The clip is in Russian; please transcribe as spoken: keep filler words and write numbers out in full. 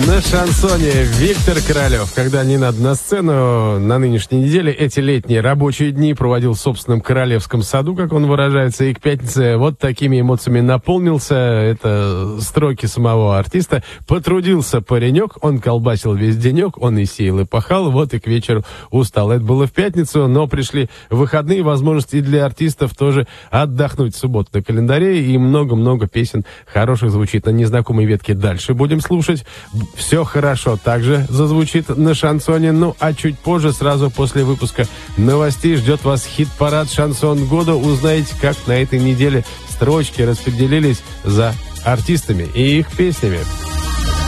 На шансоне Виктор Королев. Когда не надо на сцену, на нынешней неделе эти летние рабочие дни проводил в собственном королевском саду, как он выражается, и к пятнице вот такими эмоциями наполнился. Это строки самого артиста. Потрудился паренек, он колбасил весь денек, он и сеял, и пахал, вот и к вечеру устал. Это было в пятницу, но пришли выходные, возможности и для артистов тоже отдохнуть в субботу на календаре, и много-много песен хороших звучит на незнакомой ветке. Дальше будем слушать. Все хорошо также зазвучит на шансоне. Ну, а чуть позже, сразу после выпуска новостей, ждет вас хит-парад «Шансон года». Узнаете, как на этой неделе строчки распределились за артистами и их песнями.